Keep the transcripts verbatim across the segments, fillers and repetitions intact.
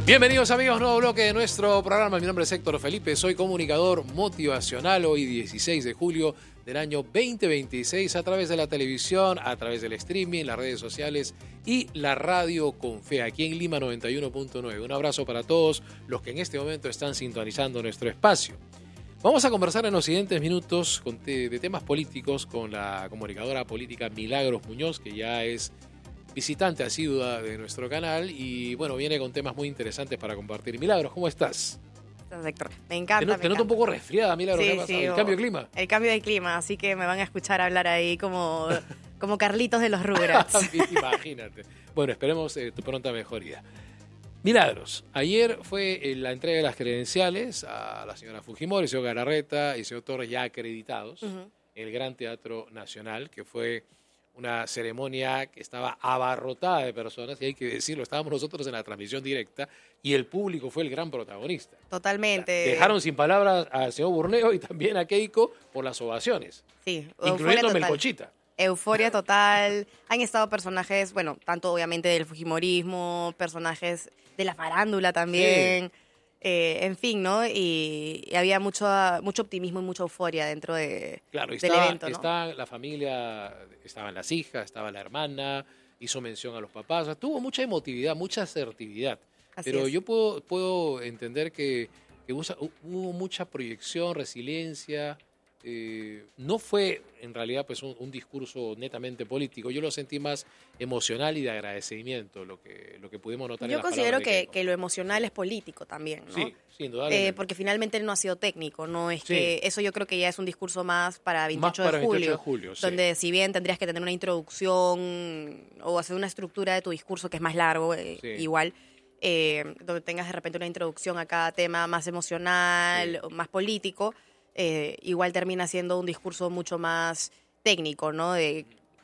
Bienvenidos amigos, nuevo bloque de nuestro programa. Mi nombre es Héctor Felipe, soy comunicador motivacional. Hoy dieciséis de julio del año veinte veintiséis, a través de la televisión, a través del streaming, las redes sociales y la radio con fe, aquí en Lima noventa y uno punto nueve. Un abrazo para todos los que en este momento están sintonizando nuestro espacio. Vamos a conversar en los siguientes minutos de temas políticos con la comunicadora política Milagros Muñoz, que ya es visitante asidua de nuestro canal y bueno, viene con temas muy interesantes para compartir. Milagros, ¿cómo estás? Héctor, me encanta. Te, me te encanta. noto un poco resfriada, Milagros. Sí, ¿Qué pasa? sí, ¿El o, cambio de clima? El cambio de clima, así que me van a escuchar hablar ahí como, como Carlitos de los Rugrats. Imagínate. Bueno, esperemos eh, tu pronta mejoría. Milagros, ayer fue la entrega de las credenciales a la señora Fujimori, señor Galarreta y señor Torres, ya acreditados uh-huh. en el Gran Teatro Nacional, que fue una ceremonia que estaba abarrotada de personas, y hay que decirlo, estábamos nosotros en la transmisión directa y el público fue el gran protagonista. Totalmente. O sea, dejaron sin palabras al señor Burneo y también a Keiko por las ovaciones. Sí, incluyendo Melcochita. Euforia total. Han estado personajes, bueno, tanto obviamente del fujimorismo, personajes de la farándula también. Sí. Eh, en fin, ¿no? Y, y había mucho, mucho optimismo y mucha euforia dentro de, claro, del estaba, evento, ¿no? Estaba la familia, estaban las hijas, estaba la hermana, hizo mención a los papás. O sea, tuvo mucha emotividad, mucha asertividad. Así Pero es. yo puedo, puedo entender que, que hubo mucha proyección, resiliencia. Eh, no fue en realidad pues un, un discurso netamente político. Yo lo sentí más emocional y de agradecimiento, lo que, lo que pudimos notar. Yo en las considero que, de que lo emocional es político también, ¿no? Sí, sin duda. Eh, porque finalmente él no ha sido técnico, no es sí. que eso yo creo que ya es un discurso más para veintiocho, más para de, julio, veintiocho de julio, sí. donde si bien tendrías que tener una introducción o hacer una estructura de tu discurso que es más largo, eh, sí. igual. Eh, donde tengas de repente una introducción a cada tema más emocional, sí. más político. Eh, igual termina siendo un discurso mucho más técnico, ¿no? De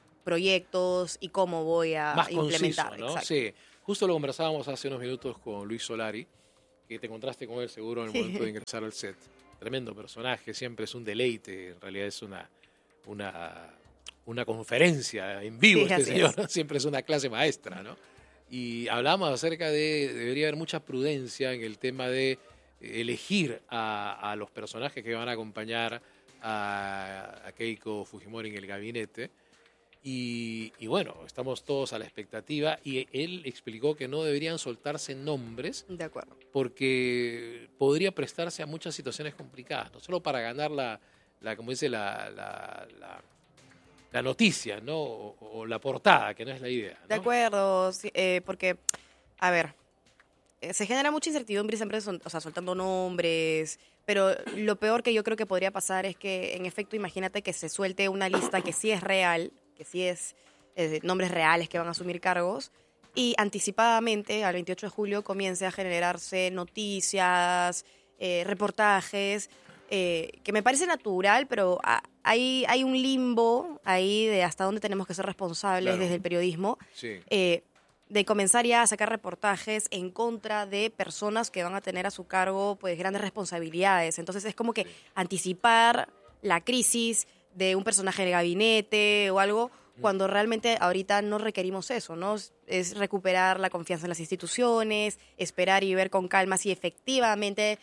proyectos y cómo voy a más implementar. Conciso, ¿no? Exacto. Sí, justo lo conversábamos hace unos minutos con Luis Solari, que te encontraste con él seguro en el sí. momento de ingresar al set. Tremendo personaje, siempre es un deleite, en realidad es una, una, una conferencia en vivo sí, este señor, es. Siempre es una clase maestra, ¿no? Y hablamos acerca de, debería haber mucha prudencia en el tema de elegir a, a los personajes que van a acompañar a, a Keiko Fujimori en el gabinete y, y bueno, estamos todos a la expectativa y él explicó que no deberían soltarse nombres de acuerdo. Porque podría prestarse a muchas situaciones complicadas, no solo para ganar la, la como dice la, la, la, la noticia, ¿no? O, o la portada, que no es la idea, ¿no? De acuerdo, sí, eh, porque, a ver, se genera mucha incertidumbre siempre, son, o sea, soltando nombres, pero lo peor que yo creo que podría pasar es que, en efecto, imagínate que se suelte una lista que sí es real, que sí es eh, nombres reales que van a asumir cargos, y anticipadamente, al veintiocho de julio, comience a generarse noticias, eh, reportajes, eh, que me parece natural, pero a, hay, hay un limbo ahí de hasta dónde tenemos que ser responsables claro. desde el periodismo. Sí. Eh, de comenzar ya a sacar reportajes en contra de personas que van a tener a su cargo pues grandes responsabilidades. Entonces es como que sí. anticipar la crisis de un personaje de gabinete o algo, cuando realmente ahorita no requerimos eso, ¿no? Es recuperar la confianza en las instituciones, esperar y ver con calma si efectivamente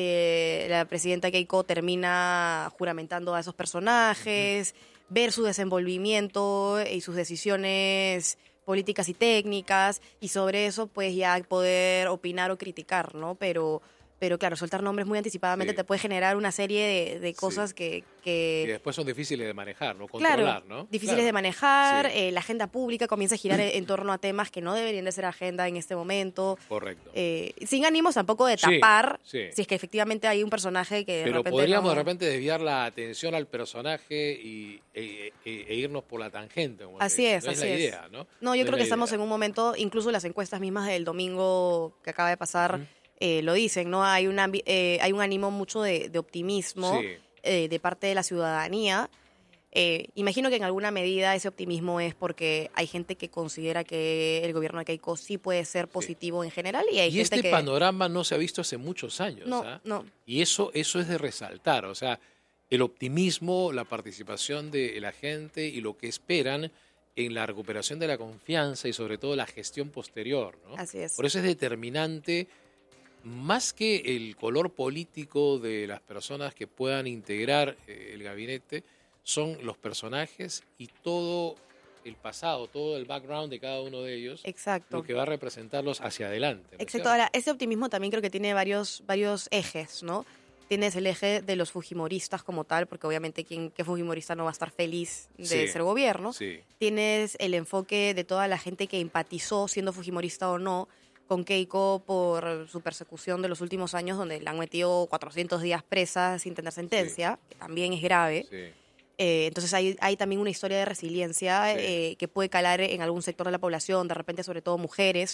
eh, la presidenta Keiko termina juramentando a esos personajes, uh-huh. ver su desenvolvimiento y sus decisiones políticas y técnicas, y sobre eso pues ya poder opinar o criticar, ¿no? Pero, pero claro, soltar nombres muy anticipadamente sí. te puede generar una serie de, de cosas sí. que, que... que después son difíciles de manejar, ¿no? Controlar, claro, ¿no? difíciles claro. de manejar, sí. eh, la agenda pública comienza a girar en torno a temas que no deberían de ser agenda en este momento. Correcto. Eh, sin ánimos tampoco de tapar, sí, sí. si es que efectivamente hay un personaje que de Pero repente podríamos no... de repente desviar la atención al personaje y, e, e, e irnos por la tangente. Como así es, no así es. la es. idea, ¿no? No, yo no creo que estamos idea. en un momento, incluso las encuestas mismas del domingo que acaba de pasar... Uh-huh. Eh, lo dicen, ¿no? Hay, una, eh, hay un ánimo mucho de, de optimismo sí. eh, de parte de la ciudadanía. Eh, imagino que en alguna medida ese optimismo es porque hay gente que considera que el gobierno de Keiko sí puede ser positivo sí. en general. Y, hay y gente este que... panorama no se ha visto hace muchos años. No, ¿eh? no. Y eso, eso es de resaltar. O sea, el optimismo, la participación de la gente y lo que esperan en la recuperación de la confianza y sobre todo la gestión posterior, ¿no? Así es. Por eso es determinante más que el color político de las personas que puedan integrar eh, el gabinete, son los personajes y todo el pasado, todo el background de cada uno de ellos, Exacto. lo que va a representarlos hacia adelante. ¿no? Exacto. Ahora, ese optimismo también creo que tiene varios, varios ejes, ¿no? Tienes el eje de los fujimoristas como tal, porque obviamente quien que fujimorista no va a estar feliz de Sí, ser gobierno. sí. Tienes el enfoque de toda la gente que empatizó, siendo fujimorista o no, con Keiko por su persecución de los últimos años, donde le han metido cuatrocientos días presa sin tener sentencia, que también es grave. Sí. Eh, entonces hay, hay también una historia de resiliencia Sí. eh, que puede calar en algún sector de la población, de repente sobre todo mujeres,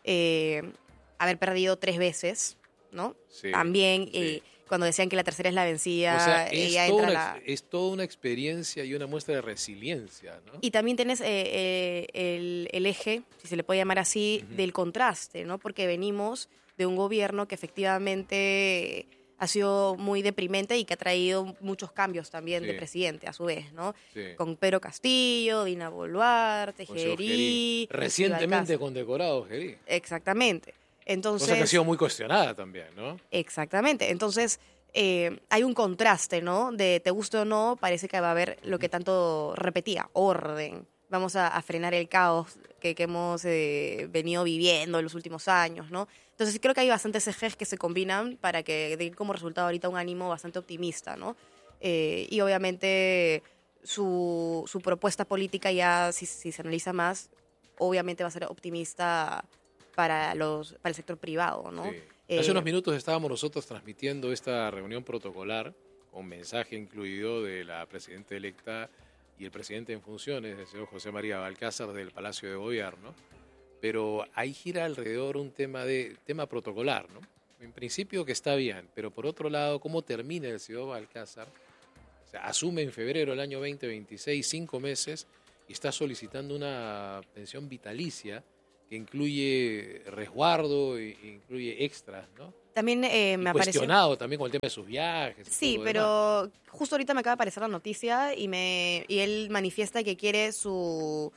eh, haber perdido tres veces, ¿no? Sí, También sí. eh, cuando decían que la tercera es la vencida, O sea, es ella toda, entra una, la... ex- es toda una experiencia y una muestra de resiliencia, ¿no? Y también tienes eh, eh, el, el eje, si se le puede llamar así, Ujú. del contraste, ¿no? Porque venimos de un gobierno que efectivamente ha sido muy deprimente y que ha traído muchos cambios también de Sí. presidente, a su vez, ¿no? Sí. Con Pedro Castillo, Dina Boluarte, Con señor Gerí. Gerí. Luis Recientemente Balcázar. condecorado Gerí. Exactamente. Entonces, Cosa que ha sido muy cuestionada también, ¿no? exactamente. Entonces, eh, hay un contraste, ¿no? De te guste o no, parece que va a haber lo que tanto repetía, orden. Vamos a, a frenar el caos que, que hemos eh, venido viviendo en los últimos años, ¿no? Entonces, creo que hay bastantes ejes que se combinan para que dé como resultado ahorita un ánimo bastante optimista, ¿no? Eh, y obviamente su, su propuesta política ya, si, si se analiza más, obviamente va a ser optimista para los para el sector privado, ¿no? Sí. Eh, Hace unos minutos estábamos nosotros transmitiendo esta reunión protocolar con mensaje incluido de la presidenta electa y el presidente en funciones, el señor José María Balcázar del Palacio de Gobierno, pero ahí gira alrededor un tema de tema protocolar, ¿no? En principio que está bien, pero por otro lado, ¿cómo termina el señor Balcázar? O sea, asume en febrero del año veinte veintiséis, cinco meses, y está solicitando una pensión vitalicia que incluye resguardo e incluye extras, ¿no? También eh, Y me apareció... cuestionado también con el tema de sus viajes. y Sí, todo lo demás. pero justo ahorita me acaba de aparecer la noticia y me y él manifiesta que quiere su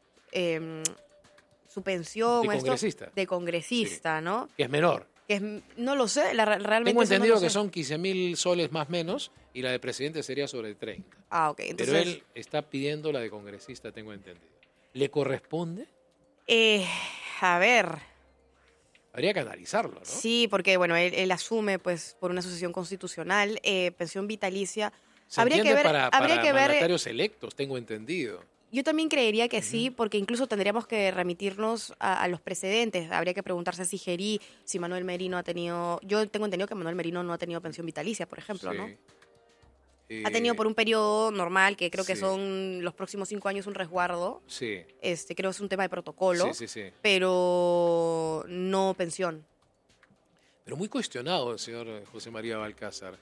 em, su pensión De o esto, congresista. de congresista, ¿no? Que es menor. Que es, no lo sé, la, realmente Tengo eso no entendido lo que sé. son quince mil soles más menos y la de presidente sería sobre treinta. Ah, ok. Entonces, Pero él está pidiendo la de congresista, tengo entendido. ¿Le corresponde? eh, a ver, Habría que analizarlo, ¿no? sí, porque bueno, él, él asume pues por una asociación constitucional, eh, pensión vitalicia. Se habría que entiende ver, para, habría para que ver. mandatarios electos, tengo entendido. Yo también creería que sí, porque incluso tendríamos que remitirnos a, a los precedentes. Habría que preguntarse si Gerí, si Manuel Merino ha tenido... Yo tengo entendido que Manuel Merino no ha tenido pensión vitalicia, por ejemplo, Sí. ¿no? Eh, Ha tenido por un periodo normal, que creo que sí. son los próximos cinco años un resguardo. Sí, Este, creo que es un tema de protocolo, sí, sí, sí. pero no pensión. Pero muy cuestionado el señor José María Balcázar.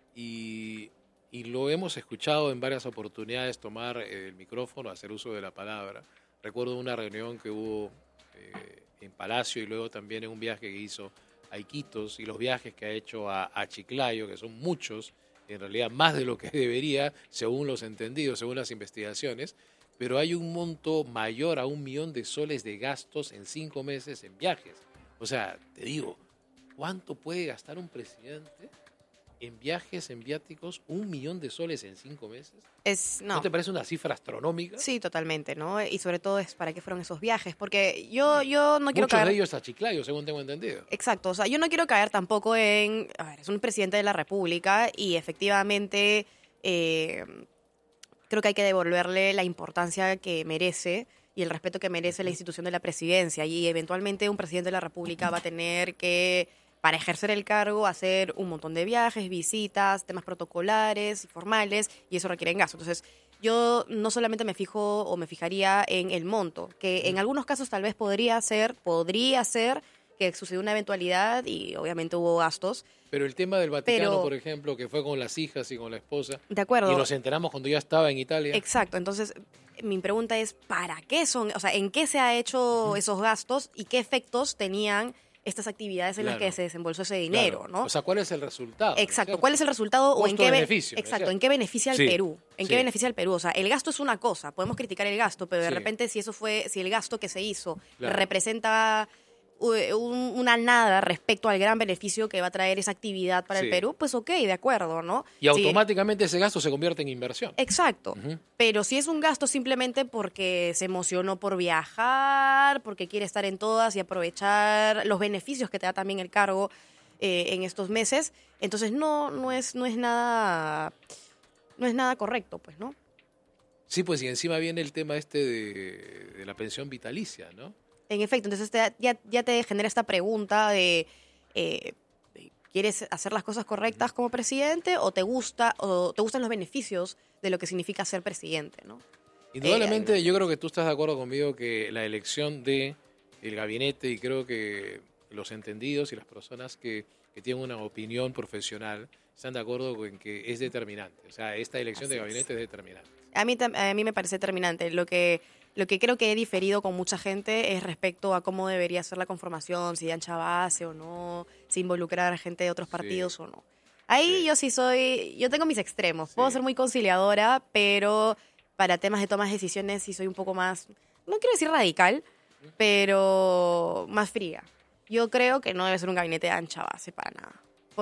Y, y lo hemos escuchado en varias oportunidades tomar eh, el micrófono, hacer uso de la palabra. Recuerdo una reunión que hubo eh, en Palacio y luego también en un viaje que hizo a Iquitos y los viajes que ha hecho a, a Chiclayo, que son muchos, en realidad más de lo que debería, según los entendidos, según las investigaciones, pero hay un monto mayor a un millón de soles de gastos en cinco meses en viajes. O sea, te digo, ¿cuánto puede gastar un presidente en viajes, en viáticos, un millón de soles en cinco meses? Es, ¿No, no. te parece una cifra astronómica? Sí, totalmente, ¿no? Y sobre todo es para qué fueron esos viajes, porque yo, yo no quiero Muchos caer... de ellos a Chiclayo, según tengo entendido. Exacto, o sea, yo no quiero caer tampoco en, a ver, es un presidente de la República y efectivamente eh, creo que hay que devolverle la importancia que merece y el respeto que merece la institución de la presidencia y eventualmente un presidente de la República va a tener que, para ejercer el cargo, hacer un montón de viajes, visitas, temas protocolares y formales y eso requiere gasto. Entonces, yo no solamente me fijo o me fijaría en el monto, que en algunos casos tal vez podría ser, podría ser que sucedió una eventualidad y obviamente hubo gastos. Pero el tema del Vaticano, Pero- por ejemplo, que fue con las hijas y con la esposa, De acuerdo. y nos enteramos cuando ya estaba en Italia. Exacto, entonces mi pregunta es, ¿para qué son? O sea, ¿en qué se ha hecho esos gastos y qué efectos tenían estas actividades en las Claro. que se desembolsó ese dinero, Claro. ¿no? O sea, ¿cuál es el resultado? ¿no es Exacto. cierto? ¿Cuál es el resultado o en qué be- Costo-beneficio, ¿no es Exacto, cierto? en qué beneficia al Sí, Perú? ¿En sí. qué beneficia al Perú? O sea, el gasto es una cosa, podemos criticar el gasto, pero de Sí. repente si eso fue, si el gasto que se hizo Claro. representa un, una nada respecto al gran beneficio que va a traer esa actividad para Sí. el Perú, pues ok, de acuerdo, ¿no? Y automáticamente ese gasto se convierte en inversión. Exacto. Ujú. Pero si es un gasto simplemente porque se emocionó por viajar, porque quiere estar en todas y aprovechar los beneficios que te da también el cargo eh, en estos meses, entonces no, no es, no es nada, no es nada correcto, pues, ¿no? Sí, pues y encima viene el tema este de, de la pensión vitalicia, ¿no? En efecto, entonces te- ya, ya te genera esta pregunta de eh, ¿quieres hacer las cosas correctas como presidente o te gusta o te gustan los beneficios de lo que significa ser presidente, ¿no? Indudablemente, Eh, yo creo que tú estás de acuerdo conmigo que la elección de el gabinete, y creo que los entendidos y las personas que, que tienen una opinión profesional están de acuerdo en que es determinante. O sea, esta elección Así de es. gabinete es determinante. A mí, tam- a mí me parece determinante. Lo que, lo que creo que he diferido con mucha gente es respecto a cómo debería ser la conformación, si de ancha base o no, si involucrar a gente de otros Sí. partidos o no. Ahí Sí. yo sí soy, yo tengo mis extremos. Puedo Sí. ser muy conciliadora, pero para temas de tomas de decisiones sí soy un poco más, no quiero decir radical, pero más fría. Yo creo que no debe ser un gabinete de ancha base para nada.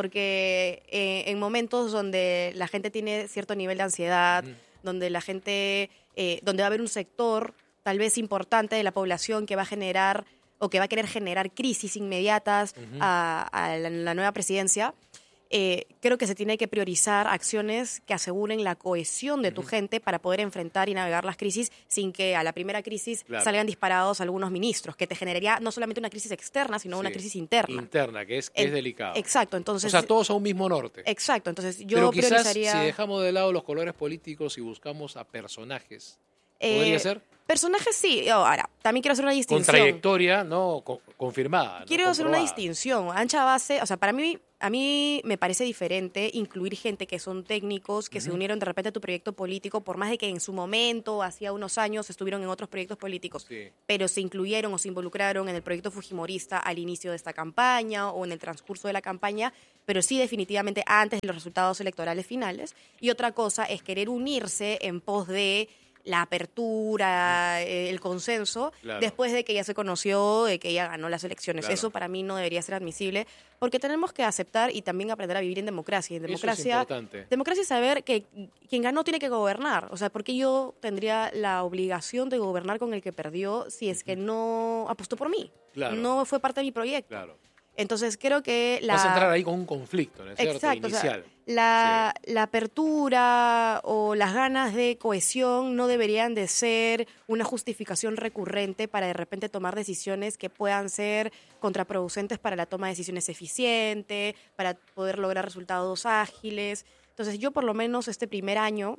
Porque eh, en momentos donde la gente tiene cierto nivel de ansiedad, Ujú. donde la gente, eh, donde va a haber un sector tal vez importante de la población que va a generar o que va a querer generar crisis inmediatas Ujú. a, a la, la nueva presidencia, eh, creo que se tiene que priorizar acciones que aseguren la cohesión de tu Ujú. gente para poder enfrentar y navegar las crisis sin que a la primera crisis Claro. salgan disparados algunos ministros, que te generaría no solamente una crisis externa, sino una Sí. crisis interna. Interna, que es, que es En- delicado. Exacto, O entonces... sea, todos a un mismo norte. Exacto, entonces yo Pero quizás priorizaría... si dejamos de lado los colores políticos y buscamos a personajes, eh, ¿podría ser? Personajes sí. Oh, ahora, también quiero hacer una Con distinción. trayectoria no Co- confirmada. ¿no? Quiero hacer una Comprobada. distinción. Ancha base, o sea, para mí, a mí me parece diferente incluir gente que son técnicos, que se Ujú. unieron de repente a tu proyecto político, por más de que en su momento, hacía unos años, estuvieron en otros proyectos políticos, Sí. pero se incluyeron o se involucraron en el proyecto fujimorista al inicio de esta campaña o en el transcurso de la campaña, pero sí definitivamente antes de los resultados electorales finales. Y otra cosa es querer unirse en pos de la apertura, eh, el consenso, Claro. después de que ya se conoció, de que ella ganó las elecciones. Claro. Eso para mí no debería ser admisible, porque tenemos que aceptar y también aprender a vivir en democracia. En Eso es democracia, importante. democracia es saber que quien ganó tiene que gobernar. O sea, ¿por qué yo tendría la obligación de gobernar con el que perdió si es que no apostó por mí? Claro. No fue parte de mi proyecto. Claro. Entonces creo que la... Vas a entrar ahí con un conflicto, ¿no es cierto? Exacto, o sea, Inicial. la, la apertura o las ganas de cohesión no deberían de ser una justificación recurrente para de repente tomar decisiones que puedan ser contraproducentes para la toma de decisiones eficiente, para poder lograr resultados ágiles. Entonces yo por lo menos este primer año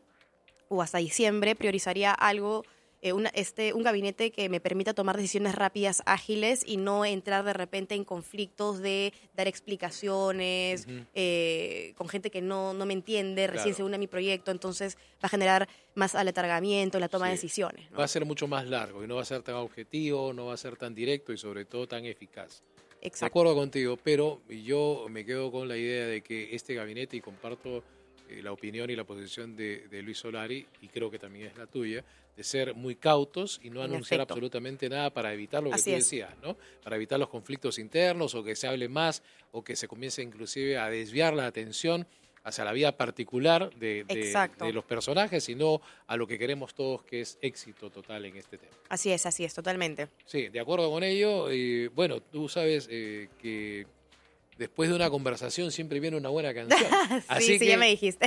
o hasta diciembre priorizaría algo, eh, una, este, un gabinete que me permita tomar decisiones rápidas, ágiles y no entrar de repente en conflictos de dar explicaciones Ujú. eh, con gente que no, no me entiende, recién Claro. se une a mi proyecto, entonces va a generar más aletargamiento en la toma de Sí. decisiones, ¿no? Va a ser mucho más largo y no va a ser tan objetivo, no va a ser tan directo y sobre todo tan eficaz. De Exacto. acuerdo contigo, pero yo me quedo con la idea de que este gabinete, y comparto eh, la opinión y la posición de, de Luis Solari, y creo que también es la tuya, de ser muy cautos y no En anunciar efecto. absolutamente nada para evitar lo que Así tú es. decías, ¿no? Para evitar los conflictos internos o que se hable más o que se comience inclusive a desviar la atención hacia la vida particular de, de- Exacto. de los personajes, sino a lo que queremos todos, que es éxito total en este tema. Así es, así es, totalmente. Sí, de acuerdo con ello. eh, bueno, tú sabes eh, que después de una conversación siempre viene una buena canción. sí, Así sí, que, ya me dijiste.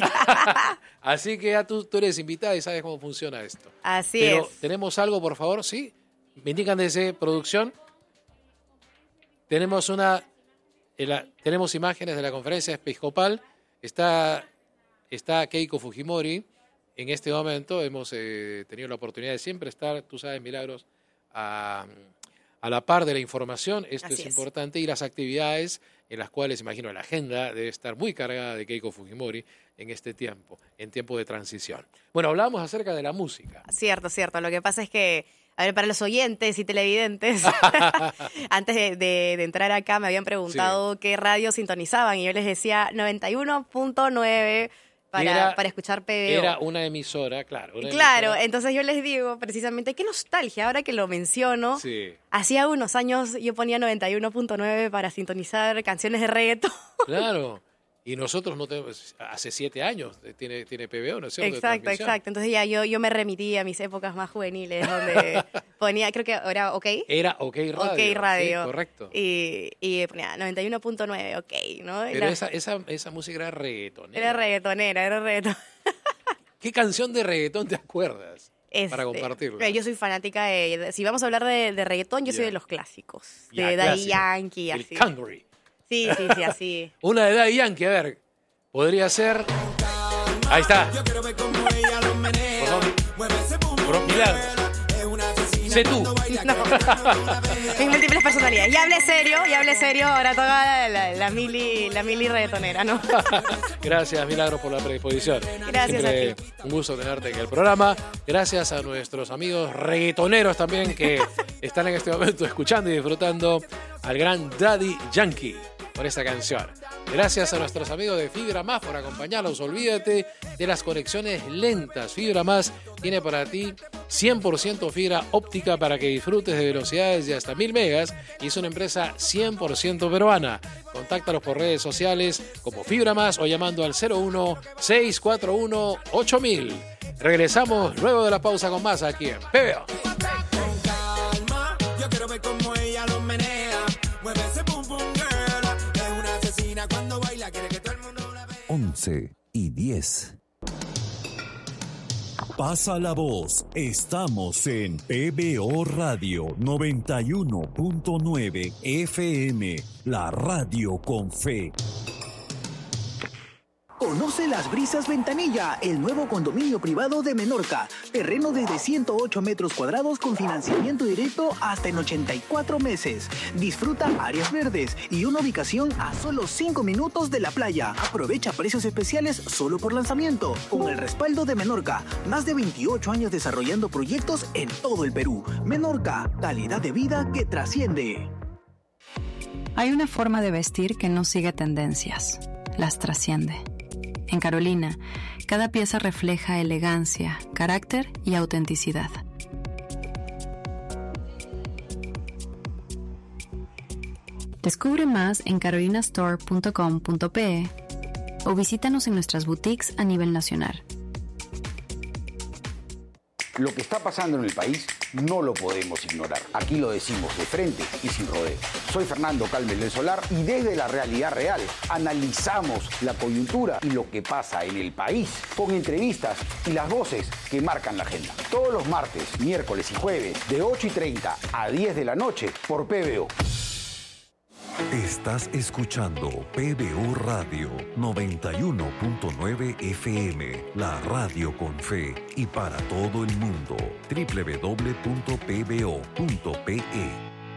así que ya tú, tú eres invitada y sabes cómo funciona esto. Así Pero es. tenemos algo, por favor, ¿sí? Me indican desde producción. Tenemos una, en la- tenemos imágenes de la conferencia episcopal. Está, está Keiko Fujimori. En este momento hemos eh, tenido la oportunidad de siempre estar, tú sabes, Milagros, a, a la par de la información. Esto Así es, es. importante. Y las actividades en las cuales, imagino, la agenda debe estar muy cargada de Keiko Fujimori en este tiempo, en tiempo de transición. Bueno, hablamos acerca de la música. Cierto, cierto. Lo que pasa es que, a ver, para los oyentes y televidentes, antes de, de- de entrar acá me habían preguntado qué radio sintonizaban y yo les decía noventa y uno punto nueve para, era, para escuchar P B O. Era una emisora, claro. Una claro, emisora. Entonces yo les digo precisamente, qué nostalgia, ahora que lo menciono. Sí. Hacía unos años yo ponía noventa y uno punto nueve para sintonizar canciones de reggaetón. Claro. Y nosotros no tenemos, hace siete años tiene, tiene P B O, ¿no es cierto? Exacto, exacto. Entonces ya yo, yo me remití a mis épocas más juveniles, donde ponía, creo que era OK. Era OK Radio. OK Radio. Sí, correcto. Y, y ponía noventa y uno punto nueve, OK, ¿no? Pero la, esa, esa, esa música era reggaetonera. Era reggaetonera, era reggaeton. ¿Qué canción de reggaetón te acuerdas? Este, para compartirla. Yo soy fanática de, de, si vamos a hablar de, de reggaetón, yo yeah. soy de los clásicos. Ya, de Daddy Yankee, el así. Cangri. Sí, sí, sí, así. Una de Daddy Yankee, a ver, podría ser... Ahí está. Por favor, por milagros. Sé tú. No. En múltiples personalidades. Ya hablé serio, ya hablé serio, ahora toca la, la, mili, la mili reggaetonera, ¿no? Gracias, Milagros, por la predisposición. Gracias Siempre a ti. Un gusto tenerte en el programa. Gracias a nuestros amigos reggaetoneros también que están en este momento escuchando y disfrutando al gran Daddy Yankee por esta canción. Gracias a nuestros amigos de Fibra Más por acompañarnos. Olvídate de las conexiones lentas. Fibra Más tiene para ti cien por ciento fibra óptica para que disfrutes de velocidades de hasta mil megas y es una empresa cien por ciento peruana. Contáctalos por redes sociales como Fibra Más o llamando al cero uno seis cuatro uno ocho mil. Regresamos luego de la pausa con más aquí en P B O. once y diez. Pasa la voz. Estamos en P B O Radio noventa y uno punto nueve F M, la radio con fe. Conoce Las Brisas Ventanilla, el nuevo condominio privado de Menorca. Terreno desde ciento ocho metros cuadrados con financiamiento directo hasta en ochenta y cuatro meses. Disfruta áreas verdes y una ubicación a solo cinco minutos de la playa. Aprovecha precios especiales solo por lanzamiento. Con el respaldo de Menorca, más de veintiocho años desarrollando proyectos en todo el Perú. Menorca, calidad de vida que trasciende. Hay una forma de vestir que no sigue tendencias, las trasciende. En Carolina, cada pieza refleja elegancia, carácter y autenticidad. Descubre más en carolina store punto com punto pe o visítanos en nuestras boutiques a nivel nacional. Lo que está pasando en el país no lo podemos ignorar. Aquí lo decimos de frente y sin rodeo. Soy Fernando Calmes del Solar y desde la realidad real analizamos la coyuntura y lo que pasa en el país con entrevistas y las voces que marcan la agenda. Todos los martes, miércoles y jueves de ocho y treinta a diez de la noche por P B O. Estás escuchando P B O Radio noventa y uno punto nueve F M, la radio con fe y para todo el mundo. doble u doble u doble u punto p b o punto p e.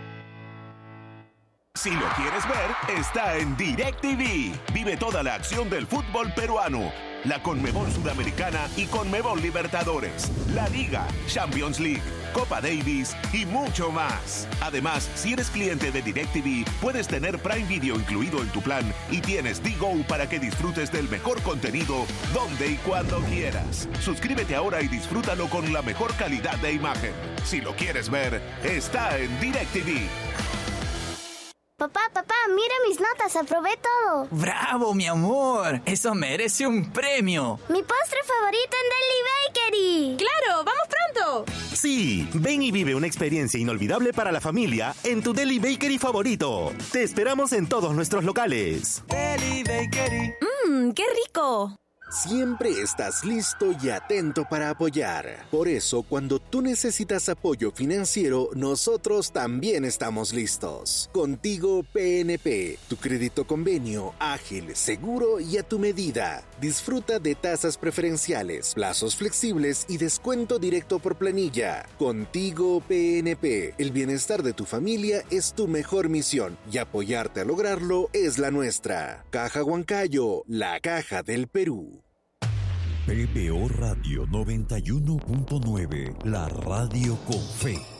Si lo quieres ver, está en DirecTV. Vive toda la acción del fútbol peruano, la Conmebol Sudamericana y Conmebol Libertadores, la Liga, Champions League, Copa Davis y mucho más. Además, si eres cliente de DirecTV, puedes tener Prime Video incluido en tu plan y tienes D-Go para que disfrutes del mejor contenido donde y cuando quieras. Suscríbete ahora y disfrútalo con la mejor calidad de imagen. Si lo quieres ver, está en DirecTV. Papá, papá, mira mis notas, aprobé todo. ¡Bravo, mi amor! ¡Eso merece un premio! ¡Mi postre favorito en Deli Bakery! ¡Claro! ¡Vamos pronto! Sí, ven y vive una experiencia inolvidable para la familia en tu Deli Bakery favorito. Te esperamos en todos nuestros locales. Deli Bakery. ¡Mmm, qué rico! Siempre estás listo y atento para apoyar. Por eso, cuando tú necesitas apoyo financiero, nosotros también estamos listos. Contigo P N P, tu crédito convenio, ágil, seguro y a tu medida. Disfruta de tasas preferenciales, plazos flexibles y descuento directo por planilla. Contigo P N P, el bienestar de tu familia es tu mejor misión y apoyarte a lograrlo es la nuestra. Caja Huancayo, la caja del Perú. P B O Radio noventa y uno punto nueve, la radio con fe.